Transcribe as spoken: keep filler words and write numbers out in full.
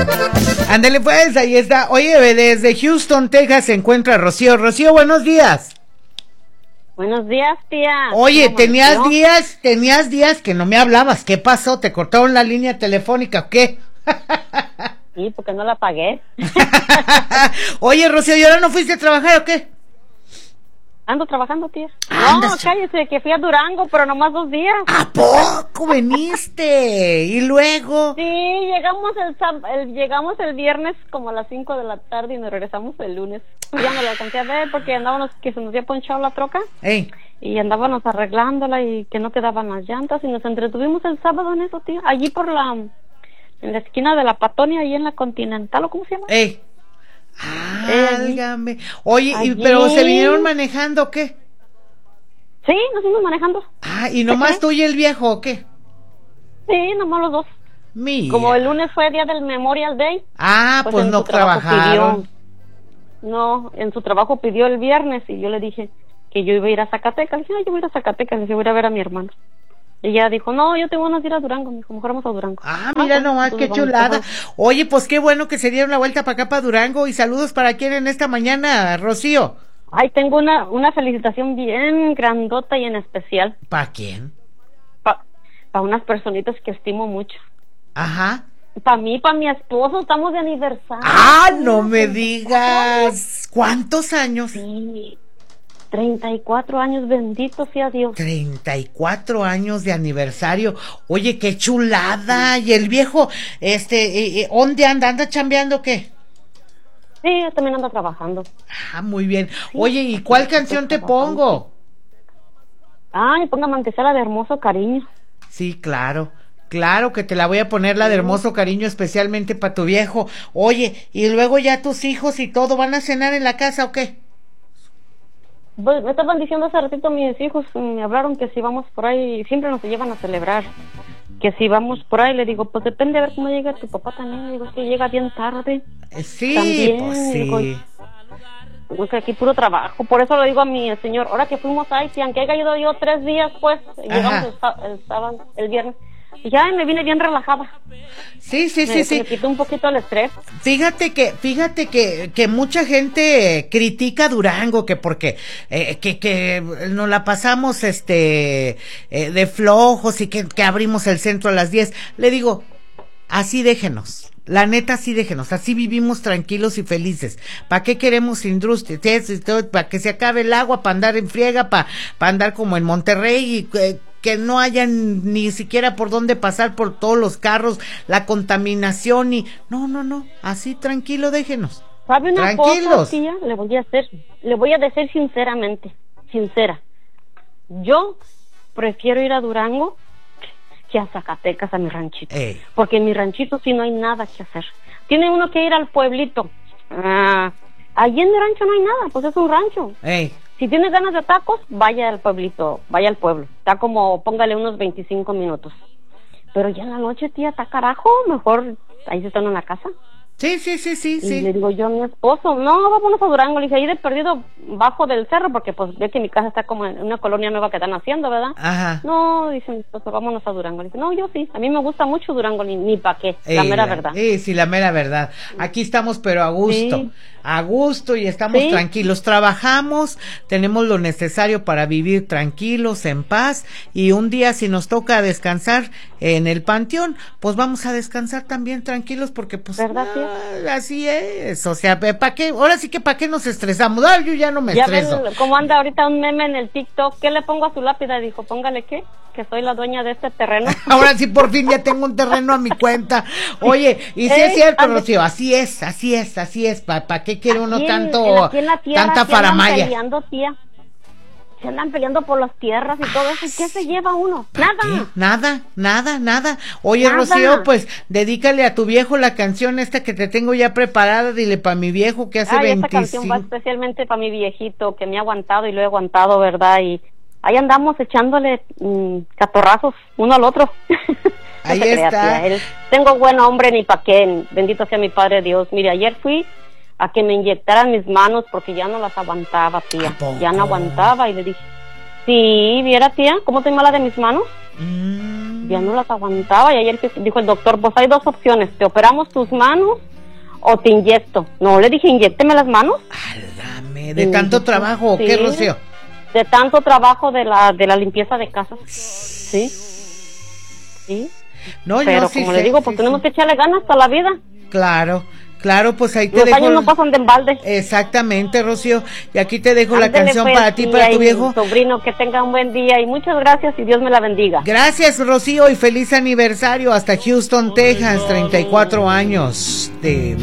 Ándale pues, ahí está. Oye, desde Houston, Texas se encuentra Rocío. Rocío, buenos días. Buenos días, tía. Oye, tenías días, tenías días que no me hablabas. ¿Qué pasó? ¿Te cortaron la línea telefónica o qué? Sí, porque no la pagué. Oye, Rocío, ¿y ahora no fuiste a trabajar o qué? Ando trabajando, tía. Andas No, cállese, que fui a Durango, pero nomás dos días. ¿A poco viniste? ¿Y luego? Sí, llegamos el, sab- el llegamos el viernes como a las cinco de la tarde y nos regresamos el lunes. Ya no la alcancé a ver porque andábamos, que se nos había ponchado la troca. Ey. Y andábamos arreglándola y que no quedaban las llantas y nos entretuvimos el sábado en eso, tía. Allí por la, en la esquina de la Patonia, ahí en la Continental, ¿o cómo se llama? Ey. Álgame. Oye, y, Allí. pero ¿se vinieron manejando o qué? Sí, nos fuimos manejando. Ah, ¿y nomás tú y el viejo o qué? Sí, nomás los dos. Mira. Como el lunes fue día del Memorial Day. Ah, pues, pues en no su trabajo trabajaron. Pidió, no, en su trabajo pidió el viernes y yo le dije que yo iba a ir a Zacatecas. Le dije, ay, yo voy a ir a Zacatecas, le dije, voy a ir a ver a mi hermano. Y ella dijo, no, yo tengo ganas de ir a Durango. Me dijo, mejor vamos a Durango. Ah, mira ah, nomás, qué chulada. Oye, pues qué bueno que se dieron la vuelta para acá, para Durango. Y saludos para quien en esta mañana, Rocío. Ay, tengo una una felicitación bien grandota y en especial. ¿Para quién? Para pa unas personitas que estimo mucho. Ajá. Para mí, para mi esposo, estamos de aniversario. Ah, no me digas. ¿Cuántos años? Sí. treinta y cuatro años, bendito sea Dios. treinta y cuatro años de aniversario. Oye, qué chulada. ¿Y el viejo, este, eh, dónde anda? ¿Anda chambeando o qué? Sí, también anda trabajando. Ah, muy bien. Sí. Oye, ¿y cuál canción te pongo? Ay, póngame aunque sea la de Hermoso Cariño. Sí, claro. Claro que te la voy a poner, la de Hermoso Cariño, especialmente para tu viejo. Oye, ¿y luego ya tus hijos y todo van a cenar en la casa o qué? Pues me estaban diciendo hace ratito mis hijos, me hablaron que si vamos por ahí, siempre nos llevan a celebrar, que si vamos por ahí, le digo, pues depende a ver cómo llega tu papá también, le digo, que llega bien tarde. Sí, también, pues sí. Digo, digo que aquí puro trabajo, por eso le digo a mi señor, ahora que fuimos ahí, si aunque haya ido yo tres días, pues, llegamos el, el sábado, el viernes. Y ya me vine bien relajada. Sí, sí, me, sí, sí. Me quitó un poquito el estrés. Fíjate que, fíjate que, que mucha gente critica Durango, que porque, eh, que, que nos la pasamos, este, eh, de flojos y que, que abrimos el centro a las diez. Le digo, así déjenos. La neta, sí déjenos, así vivimos tranquilos y felices. ¿Para qué queremos industria? Para que se acabe el agua, para andar en friega, para pa andar como en Monterrey y eh, que no haya ni siquiera por dónde pasar por todos los carros, la contaminación y... No, no, no, así tranquilo déjenos. ¿Sabe una Tranquilos. cosa, tía? Le voy a hacer, le voy a decir sinceramente, sincera. Yo prefiero ir a Durango que a Zacatecas, a mi ranchito. Ey. Porque en mi ranchito sí no hay nada que hacer. Tiene uno que ir al pueblito. Ah, allí en mi rancho no hay nada, pues es un rancho. Ey. Si tienes ganas de tacos, vaya al pueblito, vaya al pueblo. Está como, póngale unos veinticinco minutos. Pero ya en la noche, tía, está carajo, mejor ahí se están en la casa. Sí, sí, sí, sí, y sí. le digo yo a mi esposo, no, vámonos a Durango. Le dije, ahí de perdido bajo del cerro, porque pues ve que mi casa está como en una colonia nueva que están haciendo, ¿verdad? Ajá. No, dice mi esposo, vámonos a Durango. Le dije, no, yo sí, a mí me gusta mucho Durango, ni, ni pa' qué, la Eh, mera verdad. Sí, sí, la mera verdad. Aquí estamos, pero a gusto. Sí. A gusto y estamos Sí. tranquilos. Trabajamos, tenemos lo necesario para vivir tranquilos, en paz. Y un día, si nos toca descansar en el panteón, pues vamos a descansar también tranquilos, porque pues ¿Verdad, tía? ah, así es. O sea, ¿para qué? Ahora sí que ¿para qué nos estresamos? Ay, yo ya no me Ya estreso. ven cómo anda ahorita un meme en el TikTok. ¿Qué le pongo a su lápida? Dijo, póngale qué, que soy la dueña de este terreno. Ahora sí, por fin ya tengo un terreno a mi cuenta. Oye, y sí ¿Eh? es cierto, Ande- Rocío, así es, así es, así es. ¿Para pa qué quiere uno Aquí en- tanto, en- aquí en la tierra, tanta aquí andan faramaya? peleando, tía. Se andan peleando por las tierras y todo eso. ¿Y qué se lleva uno? Nada. ¿Qué? Nada, nada, nada. Oye, Nada. Rocío, pues dedícale a tu viejo la canción esta que te tengo ya preparada. Dile para mi viejo que hace Ay, esta veinticinco. canción va especialmente para mi viejito, que me ha aguantado y lo he aguantado, ¿verdad? Y ahí andamos echándole mmm, catorrazos uno al otro. No Ahí se crea, está. tía, él- tengo buen hombre ni pa' qué, bendito sea mi Padre Dios. Mire, ayer fui a que me inyectaran mis manos porque ya no las aguantaba, tía. ¿A poco? Ya no aguantaba y le dije, sí, viera, tía, ¿cómo estoy mala de mis manos? Mm. Ya no las aguantaba y ayer que dijo el doctor, pues hay dos opciones, te operamos tus manos o te inyecto. No, le dije, inyécteme las manos. Álame, de tanto trabajo, sí, ¿qué, Rocío? De tanto trabajo de la de la limpieza de casas. Sí. Sí. No, pero yo sí como sé, le digo, pues sí, tenemos sí. que echarle ganas a la vida. Claro, claro, pues ahí te Los dejo. años no pasan de embalde. Exactamente, Rocío. Y aquí te dejo Ándele, la canción pues, para ti, tía, para tu y viejo. sobrino, que tenga un buen día y muchas gracias y Dios me la bendiga. Gracias, Rocío, y feliz aniversario hasta Houston, Texas, treinta y cuatro años de